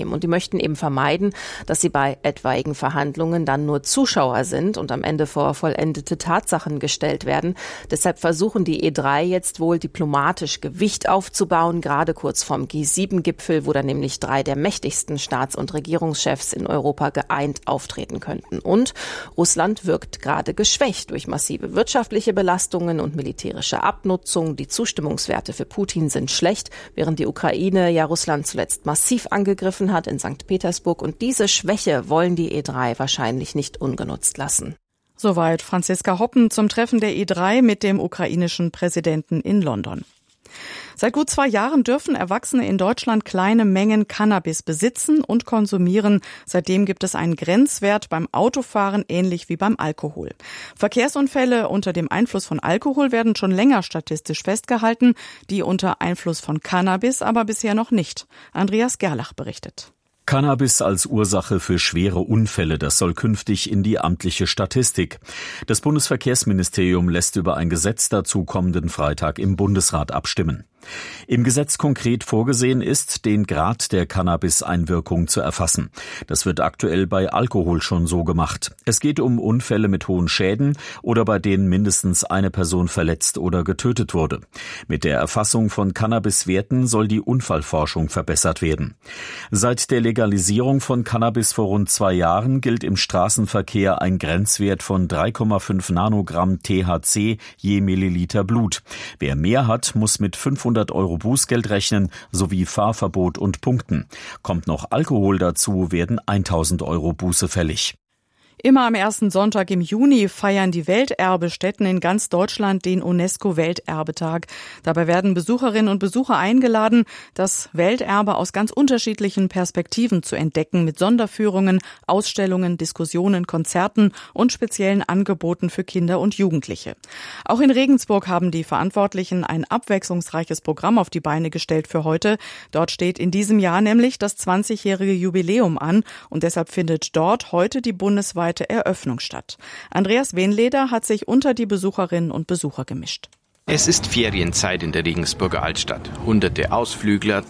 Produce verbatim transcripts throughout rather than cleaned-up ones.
zustimmen. Und die möchten eben vermeiden, dass sie bei etwaigen Verhandlungen dann nur Zuschauer sind und am Ende vor vollendete Tatsachen gestellt werden. Deshalb versuchen die E drei jetzt wohl diplomatisch Gewicht aufzubauen, gerade kurz vorm G sieben Gipfel, wo dann nämlich drei der mächtigsten Staats- und Regierungschefs in Europa geeint auftreten könnten. Und Russland wirkt gerade geschwächt durch massive wirtschaftliche Belastungen und militärische Abnutzung. Die Zustimmungswerte für Putin sind schlecht, während die Ukraine ja Russland zuletzt massiv angegriffen hat in Sankt Petersburg. Und diese Schwäche wollen die E drei wahrscheinlich nicht ungenutzt lassen. Soweit Franziska Hoppen zum Treffen der E drei mit dem ukrainischen Präsidenten in London. Seit gut zwei Jahren dürfen Erwachsene in Deutschland kleine Mengen Cannabis besitzen und konsumieren. Seitdem gibt es einen Grenzwert beim Autofahren, ähnlich wie beim Alkohol. Verkehrsunfälle unter dem Einfluss von Alkohol werden schon länger statistisch festgehalten, die unter Einfluss von Cannabis aber bisher noch nicht. Andreas Gerlach berichtet. Cannabis als Ursache für schwere Unfälle, das soll künftig in die amtliche Statistik. Das Bundesverkehrsministerium lässt über ein Gesetz dazu kommenden Freitag im Bundesrat abstimmen. Im Gesetz konkret vorgesehen ist, den Grad der Cannabis-Einwirkung zu erfassen. Das wird aktuell bei Alkohol schon so gemacht. Es geht um Unfälle mit hohen Schäden oder bei denen mindestens eine Person verletzt oder getötet wurde. Mit der Erfassung von Cannabis-Werten soll die Unfallforschung verbessert werden. Seit der Legalisierung von Cannabis vor rund zwei Jahren gilt im Straßenverkehr ein Grenzwert von drei Komma fünf Nanogramm T H C je Milliliter Blut. Wer mehr hat, muss mit fünfhundert Euro Bußgeld rechnen, sowie Fahrverbot und Punkten. Kommt noch Alkohol dazu, werden tausend Euro Buße fällig. Immer am ersten Sonntag im Juni feiern die Welterbestätten in ganz Deutschland den UNESCO-Welterbetag. Dabei werden Besucherinnen und Besucher eingeladen, das Welterbe aus ganz unterschiedlichen Perspektiven zu entdecken, mit Sonderführungen, Ausstellungen, Diskussionen, Konzerten und speziellen Angeboten für Kinder und Jugendliche. Auch in Regensburg haben die Verantwortlichen ein abwechslungsreiches Programm auf die Beine gestellt für heute. Dort steht in diesem Jahr nämlich das zwanzigjährige Jubiläum an und deshalb findet dort heute die bundesweite Eröffnung statt. Andreas Wehnleder hat sich unter die Besucherinnen und Besucher gemischt. Es ist Ferienzeit in der Regensburger Altstadt. Hunderte Ausflügler,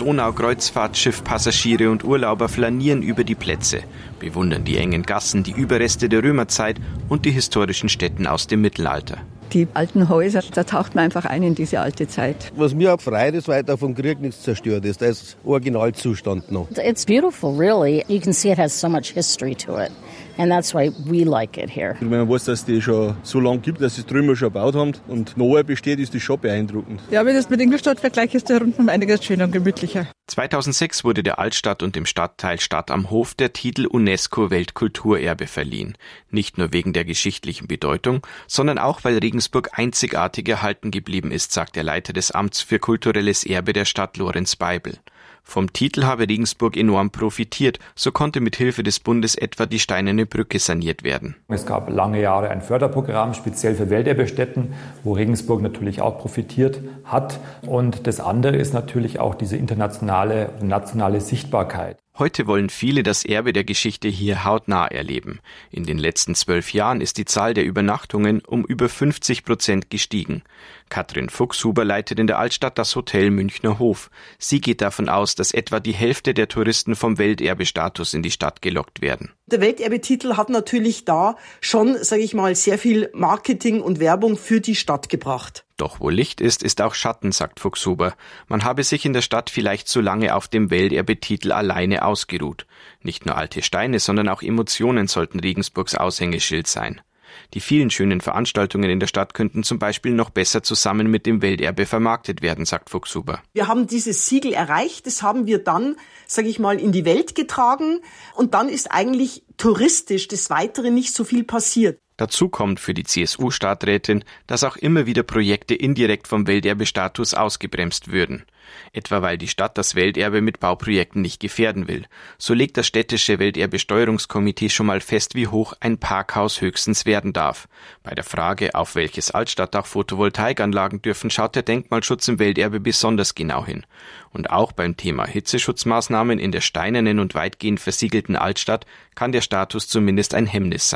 Donaukreuzfahrtschiff-Passagiere und Urlauber flanieren über die Plätze, bewundern die engen Gassen, die Überreste der Römerzeit und die historischen Stätten aus dem Mittelalter. Die alten Häuser, da taucht man einfach ein in diese alte Zeit. Was mir auch freut, ist, weil da vom Krieg nichts zerstört ist. Da ist Originalzustand noch. It's beautiful, really. You can see it has so much history to it. And that's why we like it here. Wenn man weiß, dass die schon so lange gibt, dass sie es drüben schon gebaut haben und neu besteht, ist das schon beeindruckend. Ja, wenn ich das mit Ingolstadt vergleiche, ist der rundum einiges schöner und gemütlicher. zweitausendsechs wurde der Altstadt und dem Stadtteil Stadt am Hof der Titel UNESCO-Weltkulturerbe verliehen. Nicht nur wegen der geschichtlichen Bedeutung, sondern auch, weil Regensburg einzigartig erhalten geblieben ist, sagt der Leiter des Amts für kulturelles Erbe der Stadt, Lorenz Beibel. Vom Titel habe Regensburg enorm profitiert. So konnte mit Hilfe des Bundes etwa die Steinerne Brücke saniert werden. Es gab lange Jahre ein Förderprogramm, speziell für Welterbestätten, wo Regensburg natürlich auch profitiert hat. Und das andere ist natürlich auch diese internationale und nationale Sichtbarkeit. Heute wollen viele das Erbe der Geschichte hier hautnah erleben. In den letzten zwölf Jahren ist die Zahl der Übernachtungen um über fünfzig Prozent gestiegen. Katrin Fuchshuber leitet in der Altstadt das Hotel Münchner Hof. Sie geht davon aus, dass etwa die Hälfte der Touristen vom Welterbestatus in die Stadt gelockt werden. Der Welterbetitel hat natürlich da schon, sage ich mal, sehr viel Marketing und Werbung für die Stadt gebracht. Doch wo Licht ist, ist auch Schatten, sagt Fuchshuber. Man habe sich in der Stadt vielleicht zu lange auf dem Welterbetitel alleine ausgeruht. Nicht nur alte Steine, sondern auch Emotionen sollten Regensburgs Aushängeschild sein. Die vielen schönen Veranstaltungen in der Stadt könnten zum Beispiel noch besser zusammen mit dem Welterbe vermarktet werden, sagt Fuchshuber. Wir haben dieses Siegel erreicht, das haben wir dann, sage ich mal, in die Welt getragen und dann ist eigentlich touristisch des Weiteren nicht so viel passiert. Dazu kommt für die C S U-Stadträtin, dass auch immer wieder Projekte indirekt vom Welterbestatus ausgebremst würden. Etwa weil die Stadt das Welterbe mit Bauprojekten nicht gefährden will. So legt das städtische Welterbesteuerungskomitee schon mal fest, wie hoch ein Parkhaus höchstens werden darf. Bei der Frage, auf welches Altstadtdach Photovoltaikanlagen dürfen, schaut der Denkmalschutz im Welterbe besonders genau hin. Und auch beim Thema Hitzeschutzmaßnahmen in der steinernen und weitgehend versiegelten Altstadt kann der Status zumindest ein Hemmnis sein.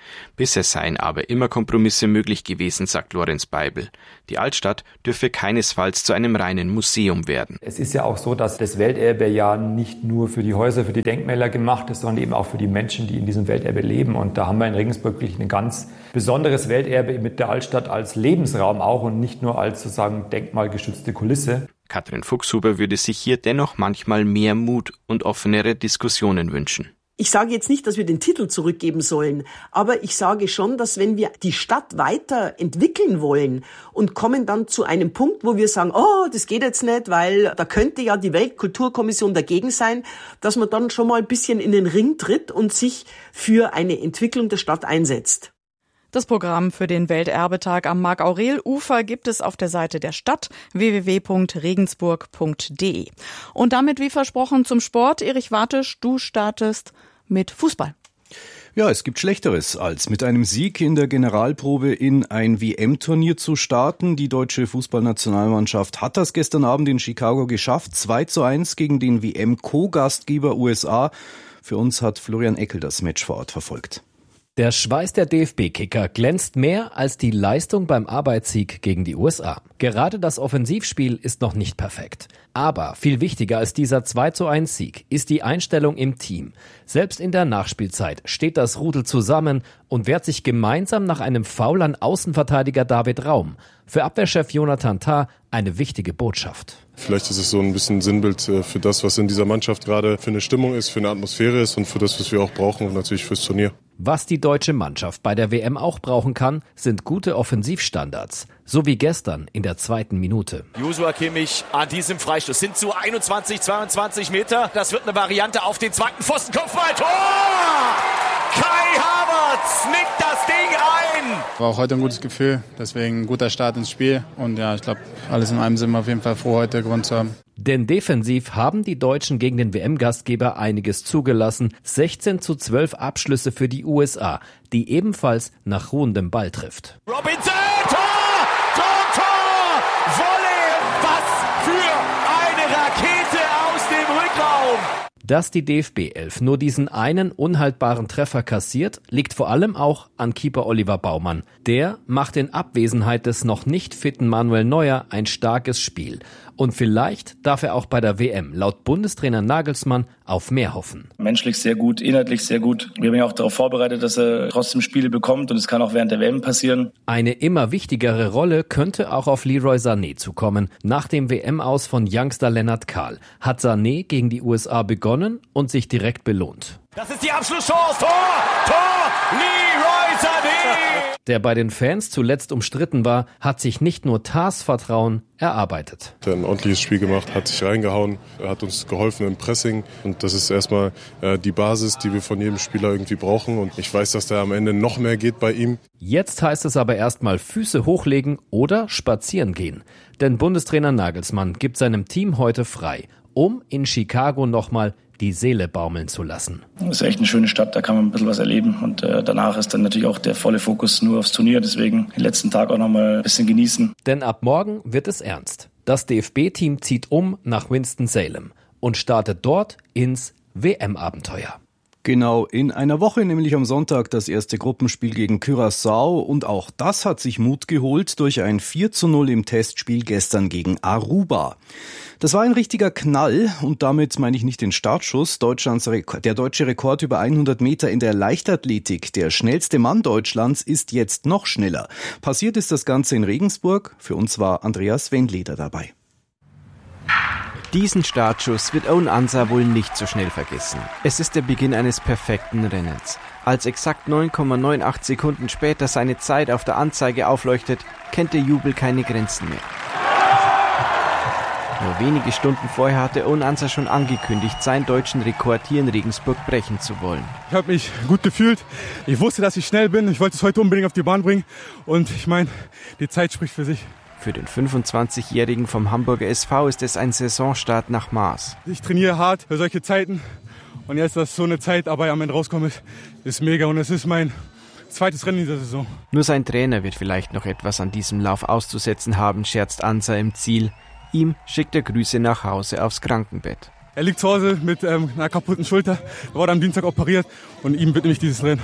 Bisher seien aber immer Kompromisse möglich gewesen, sagt Lorenz Beibel. Die Altstadt dürfe keinesfalls zu einem reinen Museum werden. Es ist ja auch so, dass das Welterbe ja nicht nur für die Häuser, für die Denkmäler gemacht ist, sondern eben auch für die Menschen, die in diesem Welterbe leben. Und da haben wir in Regensburg wirklich ein ganz besonderes Welterbe mit der Altstadt als Lebensraum auch und nicht nur als sozusagen denkmalgeschützte Kulisse. Katrin Fuchshuber würde sich hier dennoch manchmal mehr Mut und offenere Diskussionen wünschen. Ich sage jetzt nicht, dass wir den Titel zurückgeben sollen, aber ich sage schon, dass wenn wir die Stadt weiter entwickeln wollen und kommen dann zu einem Punkt, wo wir sagen, oh, das geht jetzt nicht, weil da könnte ja die Weltkulturkommission dagegen sein, dass man dann schon mal ein bisschen in den Ring tritt und sich für eine Entwicklung der Stadt einsetzt. Das Programm für den Welterbetag am Mark-Aurel-Ufer gibt es auf der Seite der Stadt w w w punkt regensburg punkt d e. Und damit, wie versprochen, zum Sport. Erich Wartisch, du startest mit Fußball. Ja, es gibt Schlechteres, als mit einem Sieg in der Generalprobe in ein W M-Turnier zu starten. Die deutsche Fußballnationalmannschaft hat das gestern Abend in Chicago geschafft. zwei zu eins gegen den W M-Co-Gastgeber U S A. Für uns hat Florian Eckel das Match vor Ort verfolgt. Der Schweiß der D F B-Kicker glänzt mehr als die Leistung beim Arbeitssieg gegen die U S A. Gerade das Offensivspiel ist noch nicht perfekt. Aber viel wichtiger als dieser zwei zu eins Sieg ist die Einstellung im Team. Selbst in der Nachspielzeit steht das Rudel zusammen und wehrt sich gemeinsam nach einem Foul an Außenverteidiger David Raum. Für Abwehrchef Jonathan Tah eine wichtige Botschaft. Vielleicht ist es so ein bisschen Sinnbild für das, was in dieser Mannschaft gerade für eine Stimmung ist, für eine Atmosphäre ist und für das, was wir auch brauchen und natürlich fürs Turnier. Was die deutsche Mannschaft bei der W M auch brauchen kann, sind gute Offensivstandards. So wie gestern in der zweiten Minute. Joshua Kimmich an diesem Freistoß sind zu einundzwanzig, zweiundzwanzig Meter. Das wird eine Variante auf den zweiten Pfosten. Kopfball, Tor! Kai Havertz nickt das Ding ein! War auch heute ein gutes Gefühl, deswegen ein guter Start ins Spiel. Und ja, ich glaube, alles in allem sind wir auf jeden Fall froh, heute gewonnen zu haben. Denn defensiv haben die Deutschen gegen den W M-Gastgeber einiges zugelassen. sechzehn zu zwölf Abschlüsse für die U S A, die ebenfalls nach ruhendem Ball trifft. Robinson, Tor! Tor, Tor! Volley! Was für eine Rakete aus dem Rückraum! Dass die D F B elf nur diesen einen unhaltbaren Treffer kassiert, liegt vor allem auch an Keeper Oliver Baumann. Der macht in Abwesenheit des noch nicht fitten Manuel Neuer ein starkes Spiel. Und vielleicht darf er auch bei der W M laut Bundestrainer Nagelsmann auf mehr hoffen. Menschlich sehr gut, inhaltlich sehr gut. Wir haben ja auch darauf vorbereitet, dass er trotzdem Spiele bekommt und es kann auch während der W M passieren. Eine immer wichtigere Rolle könnte auch auf Leroy Sané zukommen. Nach dem W M-Aus von Youngster Lennart Kahl hat Sané gegen die U S A begonnen und sich direkt belohnt. Das ist die Abschlusschance. Tor! Tor! Leroy Sané! Der bei den Fans zuletzt umstritten war, hat sich nicht nur Tahs Vertrauen erarbeitet. Er hat ein ordentliches Spiel gemacht, hat sich reingehauen, er hat uns geholfen im Pressing. Und das ist erstmal äh, die Basis, die wir von jedem Spieler irgendwie brauchen. Und ich weiß, dass da am Ende noch mehr geht bei ihm. Jetzt heißt es aber erstmal Füße hochlegen oder spazieren gehen. Denn Bundestrainer Nagelsmann gibt seinem Team heute frei, um in Chicago nochmal die Seele baumeln zu lassen. Das ist echt eine schöne Stadt, da kann man ein bisschen was erleben und äh, danach ist dann natürlich auch der volle Fokus nur aufs Turnier, deswegen den letzten Tag auch nochmal ein bisschen genießen. Denn ab morgen wird es ernst. Das D F B-Team zieht um nach Winston-Salem und startet dort ins W M-Abenteuer. Genau, in einer Woche, nämlich am Sonntag, das erste Gruppenspiel gegen Curaçao. Und auch das hat sich Mut geholt durch ein vier zu null im Testspiel gestern gegen Aruba. Das war ein richtiger Knall und damit meine ich nicht den Startschuss. Deutschlands Rekord, der deutsche Rekord über hundert Meter in der Leichtathletik. Der schnellste Mann Deutschlands ist jetzt noch schneller. Passiert ist das Ganze in Regensburg. Für uns war Andreas Wendleder dabei. Diesen Startschuss wird Owen Ansah wohl nicht so schnell vergessen. Es ist der Beginn eines perfekten Rennens. Als exakt neun Komma achtundneunzig Sekunden später seine Zeit auf der Anzeige aufleuchtet, kennt der Jubel keine Grenzen mehr. Nur wenige Stunden vorher hatte Owen Ansah schon angekündigt, seinen deutschen Rekord hier in Regensburg brechen zu wollen. Ich habe mich gut gefühlt. Ich wusste, dass ich schnell bin. Ich wollte es heute unbedingt auf die Bahn bringen. Und ich meine, die Zeit spricht für sich. Für den fünfundzwanzigjährigen vom Hamburger S V ist es ein Saisonstart nach Maß. Ich trainiere hart für solche Zeiten und jetzt, dass so eine Zeit aber am Ende rauskommt, ist mega und es ist mein zweites Rennen dieser Saison. Nur sein Trainer wird vielleicht noch etwas an diesem Lauf auszusetzen haben, scherzt Ansah im Ziel. Ihm schickt er Grüße nach Hause aufs Krankenbett. Er liegt zu Hause mit ähm, einer kaputten Schulter, er wurde am Dienstag operiert und ihm widme ich dieses Rennen.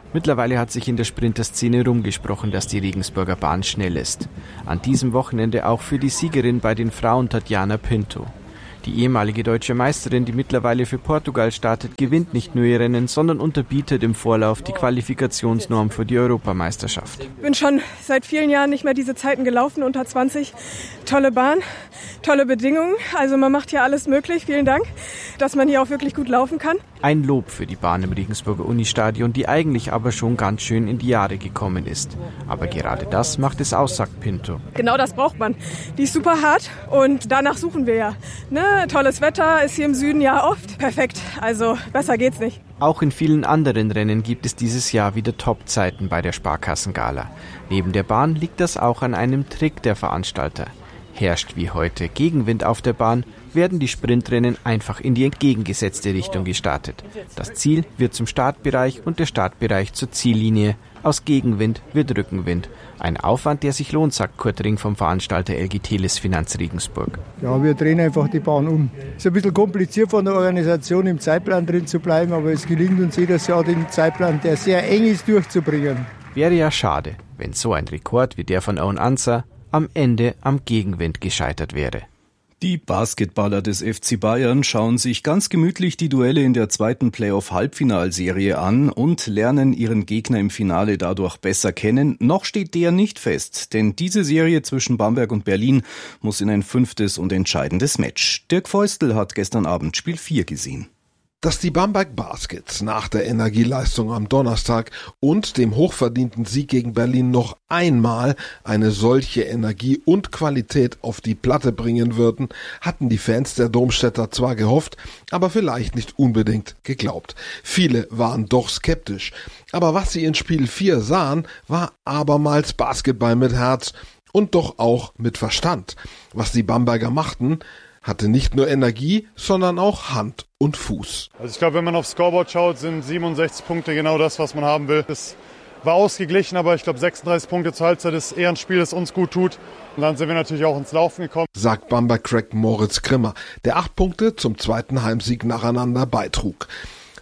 Mittlerweile hat sich in der Sprinterszene rumgesprochen, dass die Regensburger Bahn schnell ist. An diesem Wochenende auch für die Siegerin bei den Frauen Tatjana Pinto. Die ehemalige deutsche Meisterin, die mittlerweile für Portugal startet, gewinnt nicht nur ihr Rennen, sondern unterbietet im Vorlauf die Qualifikationsnorm für die Europameisterschaft. Ich bin schon seit vielen Jahren nicht mehr diese Zeiten gelaufen, unter zwanzig. Tolle Bahn, tolle Bedingungen. Also man macht hier alles möglich. Vielen Dank, dass man hier auch wirklich gut laufen kann. Ein Lob für die Bahn im Regensburger Unistadion, die eigentlich aber schon ganz schön in die Jahre gekommen ist. Aber gerade das macht es aus, sagt Pinto. Genau das braucht man. Die ist super hart und danach suchen wir ja. Ne? Tolles Wetter ist hier im Süden ja oft. Perfekt, also besser geht's nicht. Auch in vielen anderen Rennen gibt es dieses Jahr wieder Top-Zeiten bei der Sparkassengala. Neben der Bahn liegt das auch an einem Trick der Veranstalter. Herrscht wie heute Gegenwind auf der Bahn, werden die Sprintrennen einfach in die entgegengesetzte Richtung gestartet. Das Ziel wird zum Startbereich und der Startbereich zur Ziellinie. Aus Gegenwind wird Rückenwind. Ein Aufwand, der sich lohnt, sagt Kurt Ring vom Veranstalter L G Teles Finanz Regensburg. Ja, wir drehen einfach die Bahn um. Es ist ein bisschen kompliziert von der Organisation im Zeitplan drin zu bleiben, aber es gelingt uns jedes Jahr, den Zeitplan, der sehr eng ist, durchzubringen. Wäre ja schade, wenn so ein Rekord wie der von Owen Ansa am Ende am Gegenwind gescheitert wäre. Die Basketballer des F C Bayern schauen sich ganz gemütlich die Duelle in der zweiten Playoff-Halbfinalserie an und lernen ihren Gegner im Finale dadurch besser kennen. Noch steht der nicht fest, denn diese Serie zwischen Bamberg und Berlin muss in ein fünftes und entscheidendes Match. Dirk Feustel hat gestern Abend Spiel vier gesehen. Dass die Bamberg Baskets nach der Energieleistung am Donnerstag und dem hochverdienten Sieg gegen Berlin noch einmal eine solche Energie und Qualität auf die Platte bringen würden, hatten die Fans der Domstädter zwar gehofft, aber vielleicht nicht unbedingt geglaubt. Viele waren doch skeptisch. Aber was sie in Spiel vier sahen, war abermals Basketball mit Herz und doch auch mit Verstand. Was die Bamberger machten, hatte nicht nur Energie, sondern auch Hand und Fuß. Also ich glaube, wenn man aufs Scoreboard schaut, sind siebenundsechzig Punkte genau das, was man haben will. Es war ausgeglichen, aber ich glaube, sechsunddreißig Punkte zur Halbzeit ist eher ein Spiel, das uns gut tut. Und dann sind wir natürlich auch ins Laufen gekommen. Sagt Bamberg-Crack Moritz Grimmer, der acht Punkte zum zweiten Heimsieg nacheinander beitrug.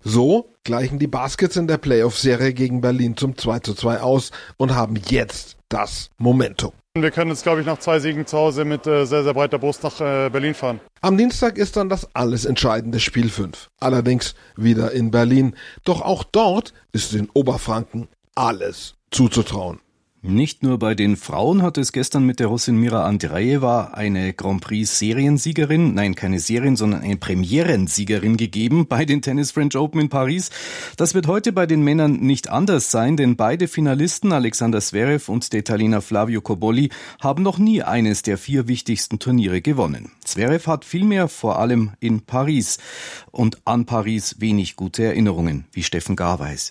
So gleichen die Baskets in der Playoff-Serie gegen Berlin zum zwei zu zwei aus und haben jetzt das Momentum. Wir können jetzt, glaube ich, nach zwei Siegen zu Hause mit äh, sehr, sehr breiter Brust nach äh, Berlin fahren. Am Dienstag ist dann das alles entscheidende Spiel fünf. Allerdings wieder in Berlin. Doch auch dort ist den Oberfranken alles zuzutrauen. Nicht nur bei den Frauen hat es gestern mit der Russin Mira Andreeva eine Grand Prix-Seriensiegerin, nein, keine Serien, sondern eine Premierensiegerin gegeben bei den Tennis French Open in Paris. Das wird heute bei den Männern nicht anders sein, denn beide Finalisten, Alexander Zverev und der Italiener Flavio Cobolli, haben noch nie eines der vier wichtigsten Turniere gewonnen. Zverev hat vielmehr vor allem in Paris und an Paris wenig gute Erinnerungen, wie Steffen Gar weiß.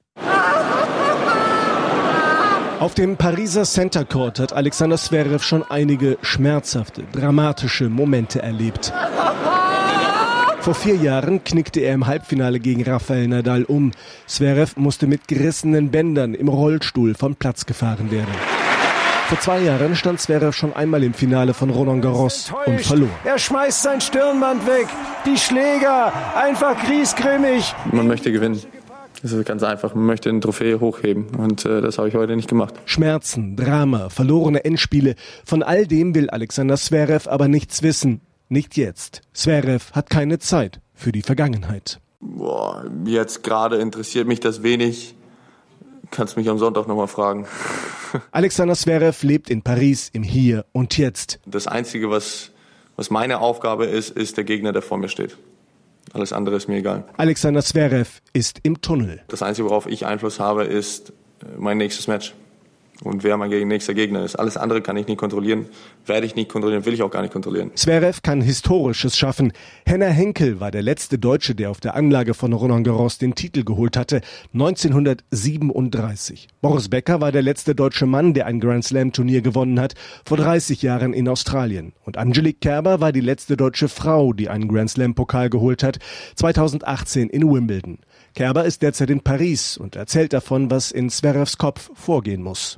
Auf dem Pariser Center Court hat Alexander Zverev schon einige schmerzhafte, dramatische Momente erlebt. Vor vier Jahren knickte er im Halbfinale gegen Rafael Nadal um. Zverev musste mit gerissenen Bändern im Rollstuhl vom Platz gefahren werden. Vor zwei Jahren stand Zverev schon einmal im Finale von Roland Garros und verlor. Er schmeißt sein Stirnband weg. Die Schläger, einfach griesgrämig. Man möchte gewinnen. Das ist ganz einfach. Man möchte eine Trophäe hochheben und äh, das habe ich heute nicht gemacht. Schmerzen, Drama, verlorene Endspiele. Von all dem will Alexander Zverev aber nichts wissen. Nicht jetzt. Zverev hat keine Zeit für die Vergangenheit. Boah, jetzt gerade interessiert mich das wenig. Kannst mich am Sonntag nochmal fragen. Alexander Zverev lebt in Paris im Hier und Jetzt. Das Einzige, was, was meine Aufgabe ist, ist der Gegner, der vor mir steht. Alles andere ist mir egal. Alexander Zverev ist im Tunnel. Das Einzige, worauf ich Einfluss habe, ist mein nächstes Match. Und wer mein nächster Gegner ist. Alles andere kann ich nicht kontrollieren, werde ich nicht kontrollieren, will ich auch gar nicht kontrollieren. Zverev kann Historisches schaffen. Henner Henkel war der letzte Deutsche, der auf der Anlage von Roland Garros den Titel geholt hatte, neunzehnhundertsiebenunddreißig. Boris Becker war der letzte deutsche Mann, der ein Grand Slam Turnier gewonnen hat, vor dreißig Jahren in Australien. Und Angelique Kerber war die letzte deutsche Frau, die einen Grand Slam Pokal geholt hat, zweitausendachtzehn in Wimbledon. Kerber ist derzeit in Paris und erzählt davon, was in Zverevs Kopf vorgehen muss.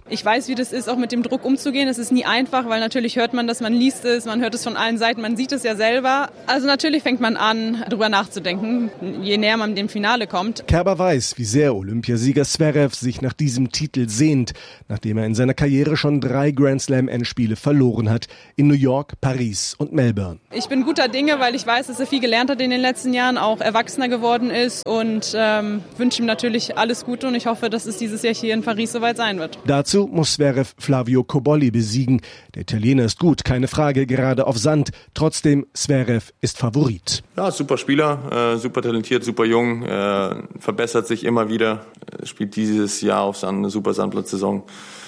Ich weiß, wie das ist, auch mit dem Druck umzugehen. Es ist nie einfach, weil natürlich hört man das, man liest es, man hört es von allen Seiten, man sieht es ja selber. Also natürlich fängt man an, darüber nachzudenken, je näher man dem Finale kommt. Kerber weiß, wie sehr Olympiasieger Zverev sich nach diesem Titel sehnt, nachdem er in seiner Karriere schon drei Grand-Slam-Endspiele verloren hat, in New York, Paris und Melbourne. Ich bin guter Dinge, weil ich weiß, dass er viel gelernt hat in den letzten Jahren, auch erwachsener geworden ist und ähm, wünsche ihm natürlich alles Gute und ich hoffe, dass es dieses Jahr hier in Paris soweit sein wird. Dazu muss Zverev Flavio Cobolli besiegen. Der Italiener ist gut, keine Frage, gerade auf Sand. Trotzdem, Zverev ist Favorit. Ja, super Spieler, äh, super talentiert, super jung, äh, verbessert sich immer wieder, äh, spielt dieses Jahr auf Sand eine super Sandplatzsaison.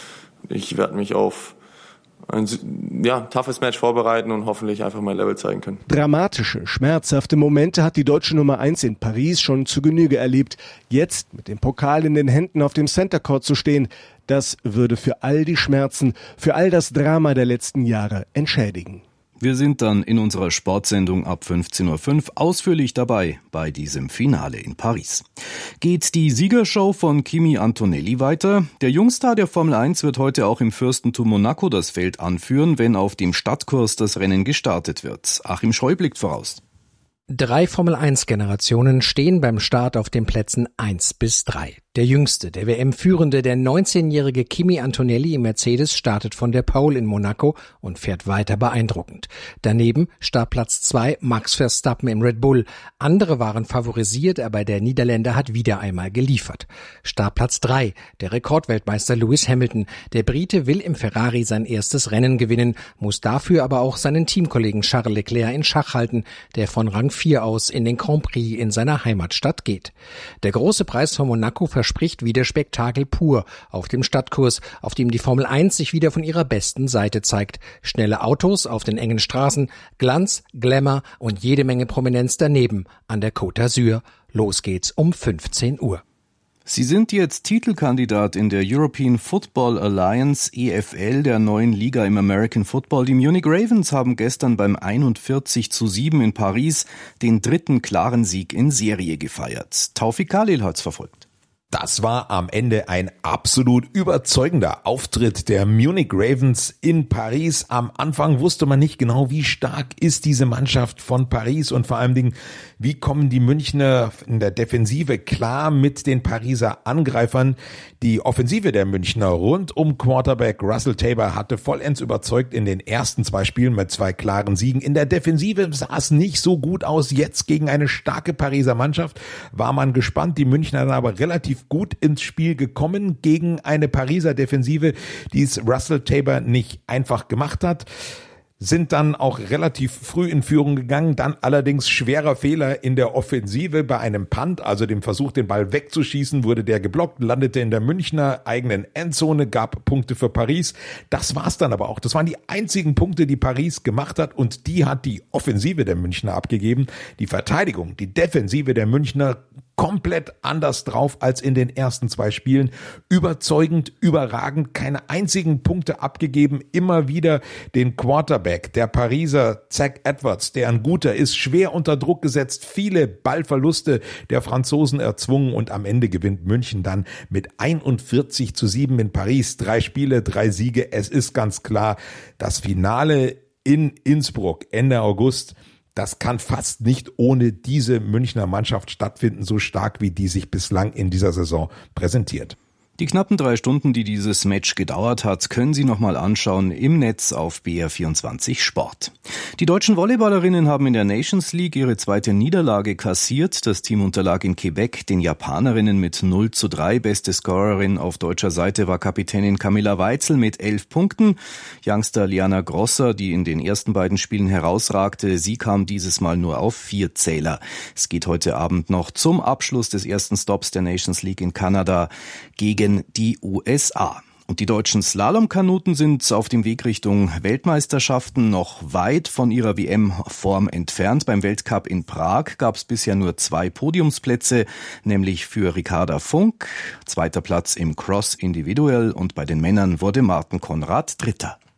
Ich werde mich auf ein ja, toughes Match vorbereiten und hoffentlich einfach mein Level zeigen können. Dramatische, schmerzhafte Momente hat die deutsche Nummer eins in Paris schon zu Genüge erlebt. Jetzt mit dem Pokal in den Händen auf dem Center Court zu stehen, das würde für all die Schmerzen, für all das Drama der letzten Jahre entschädigen. Wir sind dann in unserer Sportsendung ab fünfzehn Uhr fünf ausführlich dabei bei diesem Finale in Paris. Geht die Siegershow von Kimi Antonelli weiter? Der Jungstar der Formel eins wird heute auch im Fürstentum Monaco das Feld anführen, wenn auf dem Stadtkurs das Rennen gestartet wird. Achim Scheu blickt voraus. Drei Formel eins Generationen stehen beim Start auf den Plätzen eins bis drei. Der jüngste, der W M-Führende, der neunzehnjährige Kimi Antonelli im Mercedes startet von der Pole in Monaco und fährt weiter beeindruckend. Daneben Startplatz zwei Max Verstappen im Red Bull. Andere waren favorisiert, aber der Niederländer hat wieder einmal geliefert. Startplatz drei der Rekordweltmeister Lewis Hamilton. Der Brite will im Ferrari sein erstes Rennen gewinnen, muss dafür aber auch seinen Teamkollegen Charles Leclerc in Schach halten, der von Rang vier aus in den Grand Prix in seiner Heimatstadt geht. Der große Preis von Monaco verspricht wieder Spektakel pur auf dem Stadtkurs, auf dem die Formel eins sich wieder von ihrer besten Seite zeigt. Schnelle Autos auf den engen Straßen, Glanz, Glamour und jede Menge Prominenz daneben an der Côte d'Azur. Los geht's um fünfzehn Uhr. Sie sind jetzt Titelkandidat in der European Football Alliance E F L, der neuen Liga im American Football. Die Munich Ravens haben gestern beim einundvierzig zu sieben in Paris den dritten klaren Sieg in Serie gefeiert. Taufik Khalil hat's verfolgt. Das war am Ende ein absolut überzeugender Auftritt der Munich Ravens in Paris. Am Anfang wusste man nicht genau, wie stark ist diese Mannschaft von Paris und vor allen Dingen, wie kommen die Münchner in der Defensive klar mit den Pariser Angreifern. Die Offensive der Münchner rund um Quarterback Russell Tabor hatte vollends überzeugt in den ersten zwei Spielen mit zwei klaren Siegen. In der Defensive sah es nicht so gut aus. Jetzt gegen eine starke Pariser Mannschaft war man gespannt. Die Münchner dann aber relativ gut ins Spiel gekommen gegen eine Pariser Defensive, die es Russell Tabor nicht einfach gemacht hat. Sind dann auch relativ früh in Führung gegangen, dann allerdings schwerer Fehler in der Offensive bei einem Punt, also dem Versuch, den Ball wegzuschießen, wurde der geblockt, landete in der Münchner eigenen Endzone, gab Punkte für Paris. Das war's dann aber auch. Das waren die einzigen Punkte, die Paris gemacht hat und die hat die Offensive der Münchner abgegeben. Die Verteidigung, die Defensive der Münchner komplett anders drauf als in den ersten zwei Spielen. Überzeugend, überragend, keine einzigen Punkte abgegeben. Immer wieder den Quarterback, der Pariser Zach Edwards, der ein guter ist, schwer unter Druck gesetzt, viele Ballverluste der Franzosen erzwungen und am Ende gewinnt München dann mit einundvierzig zu sieben in Paris. Drei Spiele, drei Siege. Es ist ganz klar, das Finale in Innsbruck Ende August, das kann fast nicht ohne diese Münchner Mannschaft stattfinden, so stark wie die sich bislang in dieser Saison präsentiert. Die knappen drei Stunden, die dieses Match gedauert hat, können Sie nochmal anschauen im Netz auf B R vierundzwanzig Sport. Die deutschen Volleyballerinnen haben in der Nations League ihre zweite Niederlage kassiert. Das Team unterlag in Quebec den Japanerinnen mit null zu drei. Beste Scorerin auf deutscher Seite war Kapitänin Camilla Weitzel mit elf Punkten. Youngster Liana Grosser, die in den ersten beiden Spielen herausragte, sie kam dieses Mal nur auf vier Zähler. Es geht heute Abend noch zum Abschluss des ersten Stops der Nations League in Kanada gegen die U S A. Und die deutschen Slalomkanuten sind auf dem Weg Richtung Weltmeisterschaften noch weit von ihrer W M-Form entfernt. Beim Weltcup in Prag gab es bisher nur zwei Podiumsplätze, nämlich für Ricarda Funk, zweiter Platz im Cross individuell und bei den Männern wurde Martin Konrad Dritter.